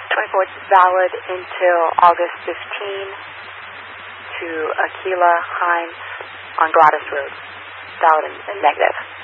24, it's valid until August 15 to Aquila Hines on Gladys Road. Valid and negative.